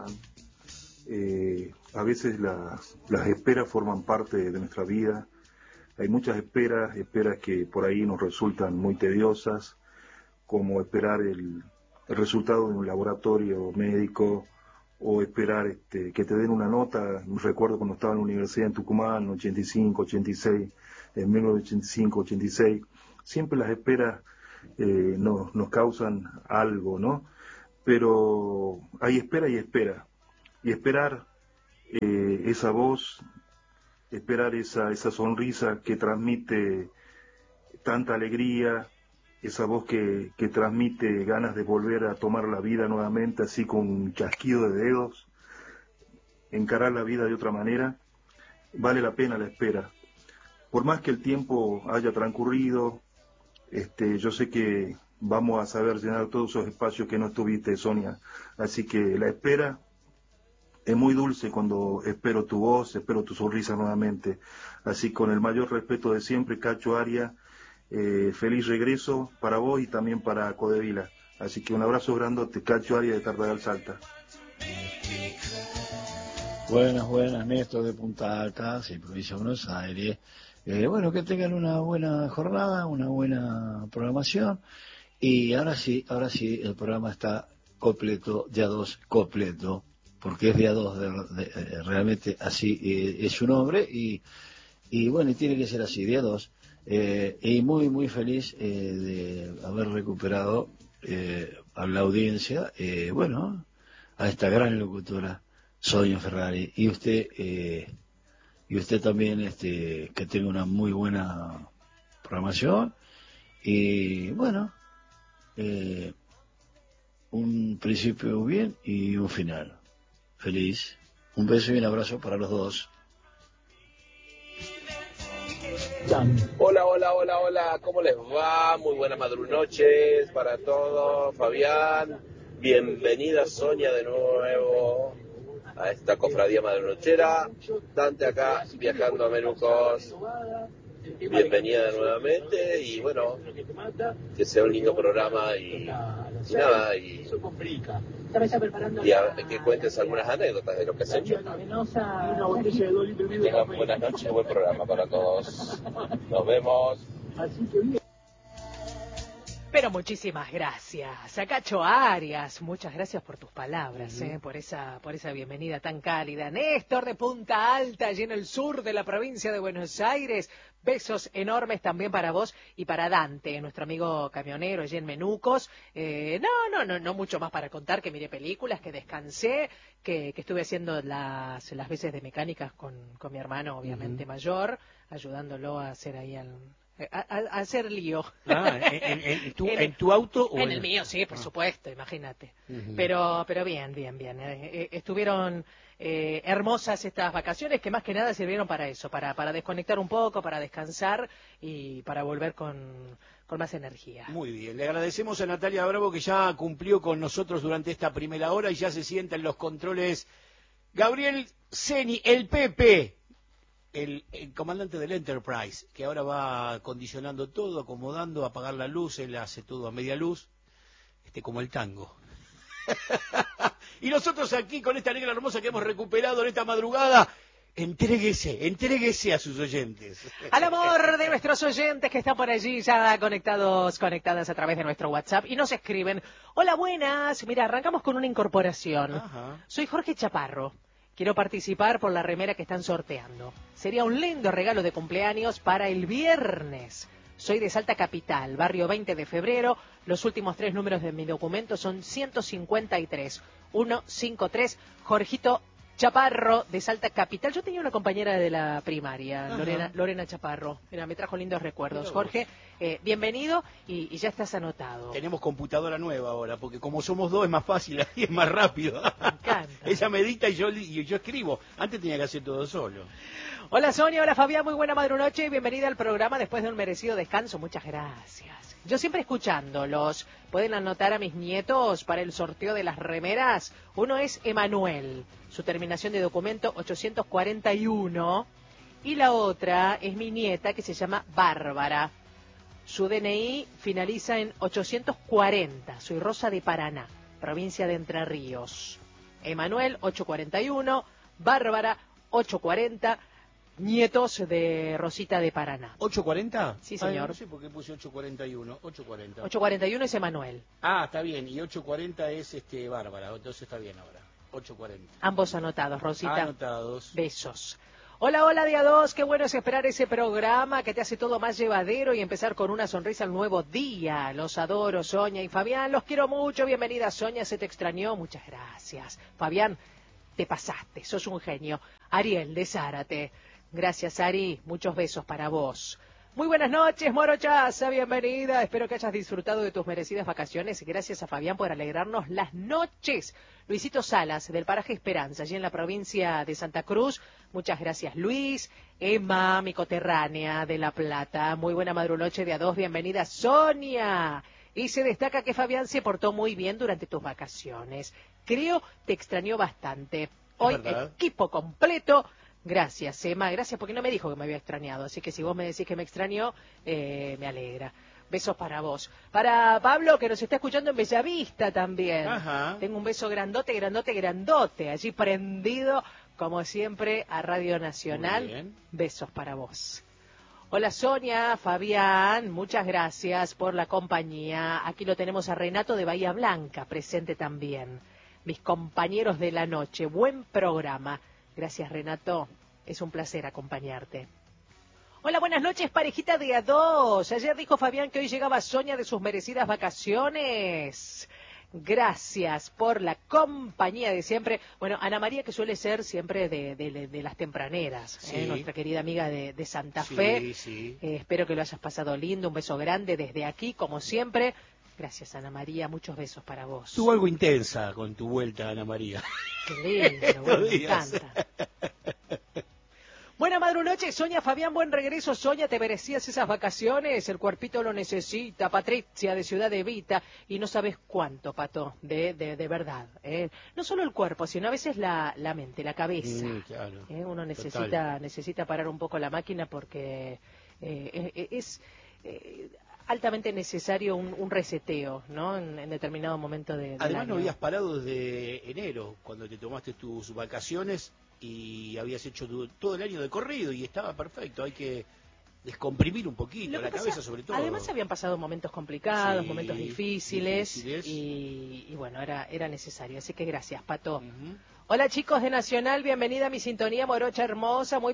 pasan. A veces las esperas forman parte de nuestra vida. Hay muchas esperas que por ahí nos resultan muy tediosas, como esperar el resultado de un laboratorio médico o esperar que te den una nota. Recuerdo cuando estaba en la universidad en Tucumán, 85, 86, en 1985, 86, siempre las esperas nos causan algo, ¿no? Pero hay espera y espera. Y esperar esa voz, esperar esa sonrisa que transmite tanta alegría, esa voz que transmite ganas de volver a tomar la vida nuevamente, así con un chasquido de dedos, encarar la vida de otra manera, vale la pena la espera. Por más que el tiempo haya transcurrido, yo sé que vamos a saber llenar todos esos espacios que no estuviste, Sonia. Así que la espera es muy dulce cuando espero tu voz, espero tu sonrisa nuevamente. Así, con el mayor respeto de siempre, Cacho Arias, feliz regreso para vos y también para Codevila. Así que un abrazo grandote, Cacho Arias de Tartagal, Salta. Buenas, Néstor de Punta Alta, sí, provincia de Buenos Aires. Bueno, que tengan una buena jornada, una buena programación. Y ahora sí, el programa está completo, día 2 completo, porque es día 2, realmente así es su nombre, y bueno, y tiene que ser así, día 2. Y muy feliz de haber recuperado a la audiencia, bueno, a esta gran locutora, Sonia Ferrari, y usted también, que tenga una muy buena programación, y bueno, un principio bien y un final feliz. Un beso y un abrazo para los dos. Hola, ¿cómo les va? Muy buenas noches para todos. Fabián, bienvenida Sonia de nuevo a esta cofradía madrunochera. Dante acá viajando a Menucos. Bienvenida nuevamente y bueno, que sea un lindo programa y nada, y que cuentes algunas anécdotas de lo que has hecho. Tengan buenas noches y buen programa para todos. Nos vemos. Pero muchísimas gracias a Cacho Arias, muchas gracias por tus palabras, por esa bienvenida tan cálida. Néstor de Punta Alta, allí en el sur de la provincia de Buenos Aires, besos enormes también para vos y para Dante, nuestro amigo camionero allí en Menucos. No mucho más para contar, que miré películas, que descansé, que estuve haciendo las veces de mecánicas con mi hermano, obviamente mayor, ayudándolo a hacer ahí a hacer lío. ¿En tu auto o en el mío? Sí, por supuesto, imagínate. Pero bien. Estuvieron hermosas estas vacaciones, que más que nada sirvieron para eso, para desconectar un poco, para descansar y para volver con más energía. Muy bien, le agradecemos a Natalia Bravo, que ya cumplió con nosotros durante esta primera hora y ya se sienta en los controles Gabriel Ceni, el Pepe, el comandante del Enterprise, que ahora va acondicionando todo, acomodando, apagar la luz, él hace todo a media luz, como el tango. Y nosotros aquí con esta negra hermosa que hemos recuperado en esta madrugada, entréguese a sus oyentes. Al amor de nuestros oyentes que están por allí ya conectadas a través de nuestro WhatsApp y nos escriben: hola, buenas, mira, arrancamos con una incorporación. Ajá. Soy Jorge Chaparro. Quiero participar por la remera que están sorteando. Sería un lindo regalo de cumpleaños para el viernes. Soy de Salta Capital, barrio 20 de febrero. Los últimos 3 números de mi documento son 153. 153, Jorgito Chaparro de Salta Capital. Yo tenía una compañera de la primaria, Lorena Chaparro. Mira, me trajo lindos recuerdos. Jorge, bienvenido y ya estás anotado. Tenemos computadora nueva ahora, porque como somos dos es más fácil y es más rápido. Me encanta. Ella me edita y yo escribo. Antes tenía que hacer todo solo. Hola Sonia, hola Fabián, muy buena madrunoche y bienvenida al programa después de un merecido descanso. Muchas gracias. Yo siempre escuchándolos. Pueden anotar a mis nietos para el sorteo de las remeras. Uno es Emanuel, su terminación de documento 841. Y la otra es mi nieta, que se llama Bárbara. Su DNI finaliza en 840. Soy Rosa de Paraná, provincia de Entre Ríos. Emanuel, 841, Bárbara, 840, nietos de Rosita de Paraná. ¿840? Sí, señor. No sé por qué puse 841. 840. 841 es Emanuel. Ah, está bien. Y 840 es Bárbara. Entonces está bien ahora. 840. Ambos anotados, Rosita. Anotados. Besos. Hola, hola, día 2. Qué bueno es esperar ese programa que te hace todo más llevadero y empezar con una sonrisa al nuevo día. Los adoro, Sonia y Fabián. Los quiero mucho. Bienvenida, Sonia. Se te extrañó. Muchas gracias. Fabián, te pasaste. Sos un genio. Ariel, de Zárate. Gracias, Ari. Muchos besos para vos. Muy buenas noches, Morochaza, bienvenida. Espero que hayas disfrutado de tus merecidas vacaciones. Gracias a Fabián por alegrarnos las noches. Luisito Salas, del paraje Esperanza, allí en la provincia de Santa Cruz. Muchas gracias, Luis. Emma, mi coterránea de La Plata. Muy buena madrunoche de a dos. Bienvenida, Sonia. Y se destaca que Fabián se portó muy bien durante tus vacaciones. Creo te extrañó bastante. Hoy, equipo completo. Gracias, Emma, gracias porque no me dijo que me había extrañado, así que si vos me decís que me extrañó, me alegra. Besos para vos. Para Pablo, que nos está escuchando en Bellavista también. Ajá. Tengo un beso grandote, grandote, grandote, allí prendido, como siempre, a Radio Nacional. Muy bien. Besos para vos. Hola Sonia, Fabián, muchas gracias por la compañía. Aquí lo tenemos a Renato de Bahía Blanca, presente también. Mis compañeros de la noche, buen programa. Gracias, Renato. Es un placer acompañarte. Hola, buenas noches, parejita de a dos. Ayer dijo Fabián que hoy llegaba Sonia de sus merecidas vacaciones. Gracias por la compañía de siempre. Bueno, Ana María, que suele ser siempre de las tempraneras, sí. Nuestra querida amiga de Santa Fe. Sí. Espero que lo hayas pasado lindo. Un beso grande desde aquí, como siempre. Gracias, Ana María. Muchos besos para vos. Estuvo algo intensa con tu vuelta, Ana María. Qué lindo, bueno, me encanta. Buena madrunoche, Sonia, Fabián, buen regreso. Sonia, te merecías esas vacaciones, el cuerpito lo necesita. Patricia, de Ciudad Evita, y no sabes cuánto, Pato, de verdad. No solo el cuerpo, sino a veces la mente, la cabeza. Claro. Uno necesita parar un poco la máquina porque es altamente necesario un reseteo, ¿no? En determinado momento del Además año. no habías parado desde enero, cuando te tomaste tus vacaciones y habías hecho todo el año de corrido y estaba perfecto. Hay que descomprimir un poquito la cabeza, sobre todo. Además habían pasado momentos complicados, Sí, momentos difíciles. Y bueno, era necesario. Así que gracias, Pato. Uh-huh. Hola chicos de Nacional, bienvenida a mi sintonía morocha hermosa, muy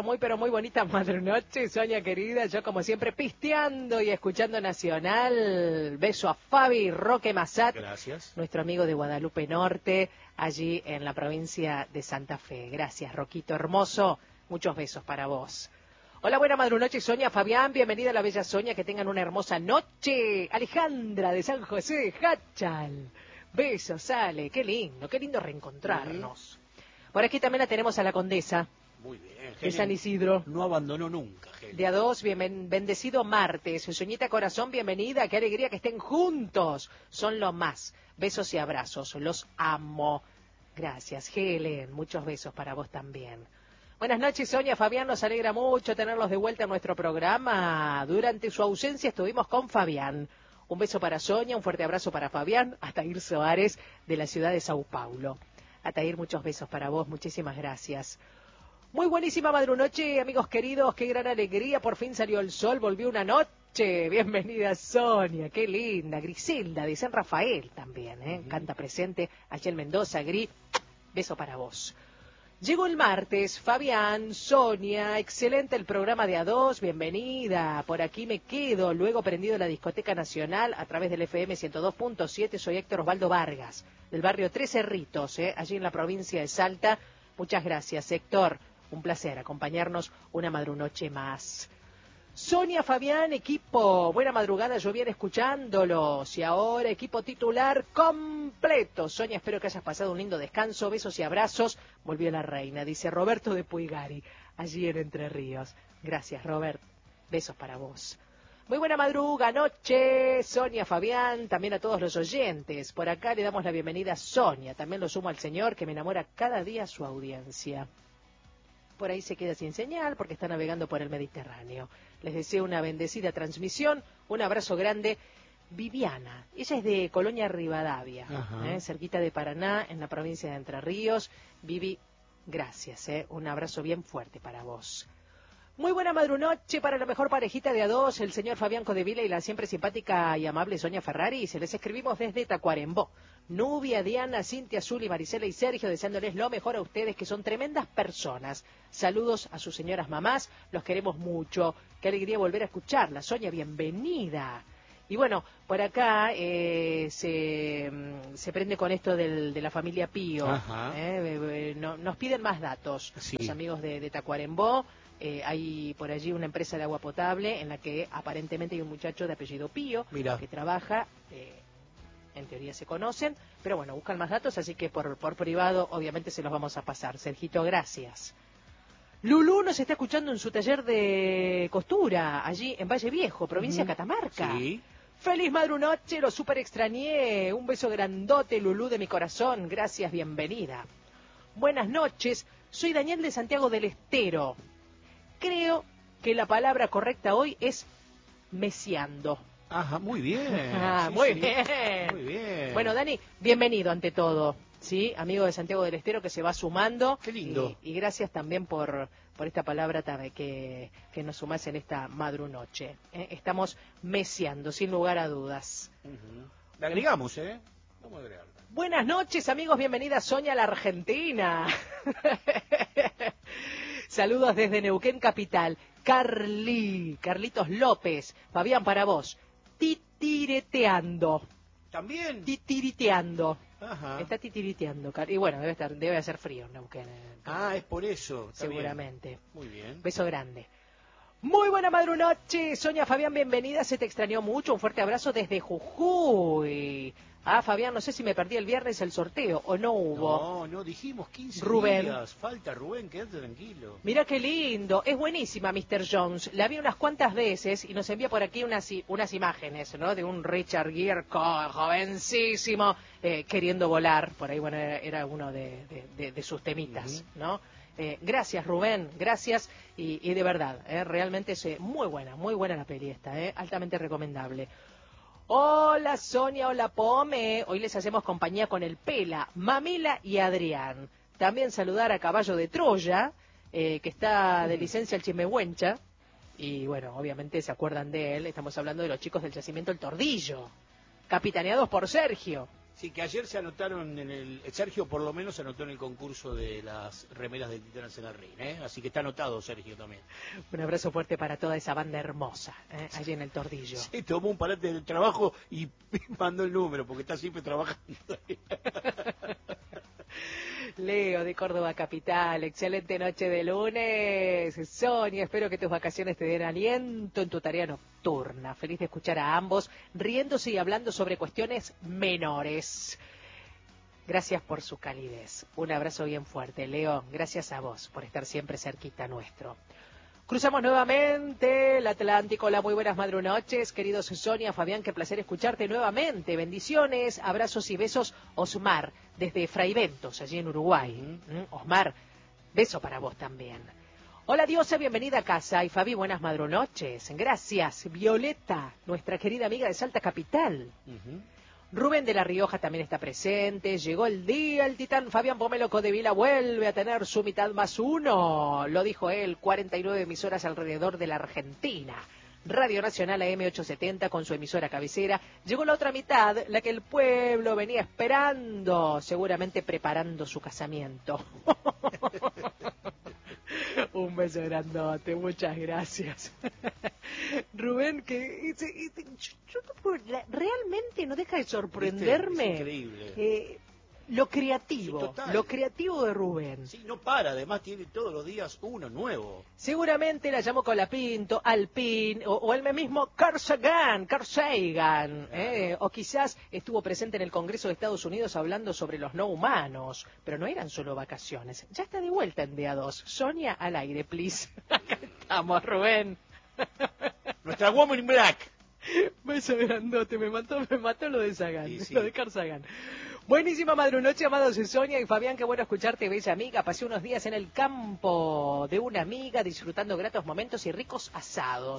bonita madrunoche, Sonia querida, yo como siempre pisteando y escuchando Nacional. Beso a Fabi Roque Massat, gracias. Nuestro amigo de Guadalupe Norte, allí en la provincia de Santa Fe. Gracias, Roquito hermoso, muchos besos para vos. Hola, buena madrunoche, Sonia, Fabián, bienvenida a la bella Sonia, que tengan una hermosa noche. Alejandra de San José de Hachal. Besos, Ale, qué lindo reencontrarnos. Por aquí también la tenemos a la condesa. Muy bien, de San Isidro. No abandonó nunca, Helen. De a dos, bendecido martes. Soñita corazón, bienvenida, qué alegría que estén juntos. Son lo más. Besos y abrazos, los amo. Gracias, Helen, muchos besos para vos también. Buenas noches, Sonia, Fabián, nos alegra mucho tenerlos de vuelta en nuestro programa. Durante su ausencia estuvimos con Fabián. Un beso para Sonia, un fuerte abrazo para Fabián, Atair Soares, de la ciudad de Sao Paulo. Atair, muchos besos para vos, muchísimas gracias. Muy buenísima madrunoche, amigos queridos, qué gran alegría, por fin salió el sol, volvió una noche. Bienvenida Sonia, qué linda. Griselda, de San Rafael también, canta presente, allá en Mendoza, Gris, beso para vos. Llegó el martes, Fabián, Sonia, excelente el programa de A2, bienvenida, por aquí me quedo, luego prendido la Discoteca Nacional a través del FM 102.7, soy Héctor Osvaldo Vargas, del barrio Tres Cerritos, allí en la provincia de Salta. Muchas gracias, Héctor, un placer acompañarnos una madrunoche más. Sonia, Fabián, equipo, buena madrugada, yo bien escuchándolos. Y ahora equipo titular completo. Sonia, espero que hayas pasado un lindo descanso, besos y abrazos. Volvió la reina, dice Roberto de Puigari, allí en Entre Ríos. Gracias, Robert, besos para vos. Muy buena madruga, noche, Sonia, Fabián, también a todos los oyentes. Por acá le damos la bienvenida a Sonia, también lo sumo al señor que me enamora cada día su audiencia. Por ahí se queda sin señal porque está navegando por el Mediterráneo. Les deseo una bendecida transmisión, un abrazo grande. Viviana. Ella es de Colonia Rivadavia, Ajá. cerquita de Paraná, en la provincia de Entre Ríos. Vivi, gracias, un abrazo bien fuerte para vos. Muy buena madrunoche para la mejor parejita de a dos, el señor Fabián Codevila y la siempre simpática y amable Sonia Ferrari. Se les escribimos desde Tacuarembó. Nubia, Diana, Cintia, Zuli, Marisela y Sergio, deseándoles lo mejor a ustedes, que son tremendas personas. Saludos a sus señoras mamás, los queremos mucho. Qué alegría volver a escucharla. Sonia, bienvenida. Y bueno, por acá se prende con esto de la familia Pío. Nos piden más datos, sí. Los amigos de Tacuarembó. Hay por allí una empresa de agua potable en la que aparentemente hay un muchacho de apellido Pío. Mirá. Que trabaja, en teoría se conocen, pero bueno, buscan más datos, así que por privado obviamente se los vamos a pasar. Sergito, gracias. Lulú nos está escuchando en su taller de costura, allí en Valle Viejo, provincia de Catamarca. Sí. Feliz madrunoche, lo super extrañé. Un beso grandote, Lulú, de mi corazón. Gracias, bienvenida. Buenas noches, soy Daniel de Santiago del Estero. Creo que la palabra correcta hoy es mesiando. Ajá, muy bien. Sí, muy sí. bien. Muy bien. Bueno, Dani, bienvenido ante todo, ¿sí? Amigo de Santiago del Estero que se va sumando. Qué lindo. Y gracias también por esta palabra que nos sumás en esta madrunoche. Estamos mesiando, sin lugar a dudas. La agregamos, Vamos a agregarla. Buenas noches, amigos, bienvenida Sonia a la Argentina. Saludos desde Neuquén Capital. Carlitos López, Fabián, para vos. Titireteando. ¿También? Titiriteando. Ajá. Está titiriteando. Y bueno, debe hacer frío en Neuquén. Es por eso. Está seguramente. Bien. Muy bien. Beso grande. Muy buena madrunoche. Sonia, Fabián, bienvenida. Se te extrañó mucho. Un fuerte abrazo desde Jujuy. Fabián, no sé si me perdí el viernes el sorteo o no hubo. No, dijimos 15 Rubén. días. Falta Rubén, quédate tranquilo. Mira qué lindo. Es buenísima, Mr. Jones. La vi unas cuantas veces y nos envía por aquí unas imágenes, ¿no? De un Richard Gere jovencísimo queriendo volar. Por ahí, bueno, era uno de sus temitas, ¿no? Gracias, Rubén, gracias. Y de verdad, realmente es muy buena la peli esta, altamente recomendable. Hola Sonia, hola Pome, hoy les hacemos compañía con el Pela, Mamila y Adrián. También saludar a Caballo de Troya, que está de licencia al Chimehuencha, y bueno, obviamente se acuerdan de él, estamos hablando de los chicos del yacimiento El Tordillo, capitaneados por Sergio. Sí, que ayer se anotaron Sergio por lo menos se anotó en el concurso de las remeras de Titanes en el Ring, Así que está anotado Sergio también. Un abrazo fuerte para toda esa banda hermosa, allí en El Tordillo. Sí, tomó un parate del trabajo y mandó el número, porque está siempre trabajando. Leo de Córdoba Capital, excelente noche de lunes. Sonia, espero que tus vacaciones te den aliento en tu tarea nocturna. Feliz de escuchar a ambos riéndose y hablando sobre cuestiones menores. Gracias por su calidez. Un abrazo bien fuerte, Leo. Gracias a vos por estar siempre cerquita nuestro. Cruzamos nuevamente el Atlántico. Hola, muy buenas madrunoches, queridos Sonia, Fabián, qué placer escucharte nuevamente. Bendiciones, abrazos y besos, Osmar, desde Fraiventos, allí en Uruguay. Osmar, beso para vos también. Hola, Diosa, bienvenida a casa. Y Fabi, buenas madrunoches. Gracias. Violeta, nuestra querida amiga de Salta Capital. Rubén de La Rioja también está presente. Llegó el día, el titán Fabián Pomelo Codevila vuelve a tener su mitad más uno. Lo dijo él, 49 emisoras alrededor de la Argentina. Radio Nacional AM870 con su emisora cabecera. Llegó la otra mitad, la que el pueblo venía esperando, seguramente preparando su casamiento. Un beso grandote, muchas gracias. Rubén, que yo realmente no deja de sorprenderme. Es increíble. Lo creativo, Sí, lo creativo de Rubén. Sí, no para, además tiene todos los días uno nuevo. Seguramente la llamó Colapinto, Alpín, o él mismo Carl Sagan, o quizás estuvo presente en el Congreso de Estados Unidos hablando sobre los no humanos, pero no eran solo vacaciones. Ya está de vuelta en día 2. Sonia, al aire, please. Acá estamos, Rubén. Nuestra Woman in Black. Beso grandote, me mató lo de Sagan, Sí. lo de Carl Sagan. Buenísima madrunoche, amados de Sonia y Fabián, qué bueno escucharte, bella amiga. Pasé unos días en el campo de una amiga, disfrutando gratos momentos y ricos asados.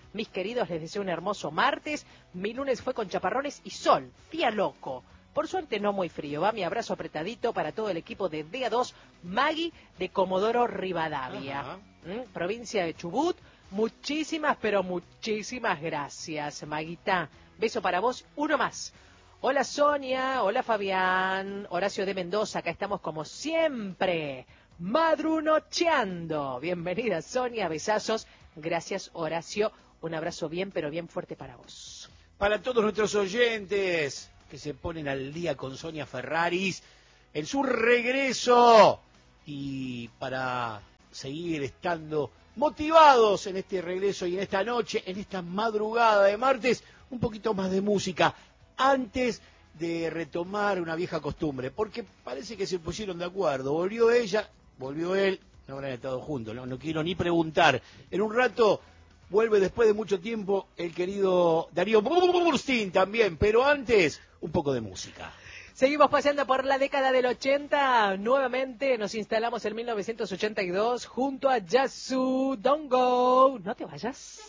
Mis queridos, les deseo un hermoso martes. Mi lunes fue con chaparrones y sol, día loco. Por suerte no muy frío. Va mi abrazo apretadito para todo el equipo de DA2, Maggie de Comodoro Rivadavia, provincia de Chubut. Muchísimas, pero muchísimas gracias, Maguita. Beso para vos, uno más. Hola Sonia, hola Fabián, Horacio de Mendoza, acá estamos como siempre, madrunocheando. Bienvenida Sonia, besazos. Gracias Horacio, un abrazo bien, pero bien fuerte para vos. Para todos nuestros oyentes que se ponen al día con Sonia Ferraris en su regreso y para seguir estando motivados en este regreso y en esta noche, en esta madrugada de martes, un poquito más de música antes de retomar una vieja costumbre, porque parece que se pusieron de acuerdo, volvió ella, volvió él, no habrán estado juntos, no quiero ni preguntar. En un rato vuelve después de mucho tiempo el querido Darío Burstein también, pero antes, un poco de música. Seguimos paseando por la década del 80, nuevamente nos instalamos en 1982 junto a Yasu. Don't go, no te vayas.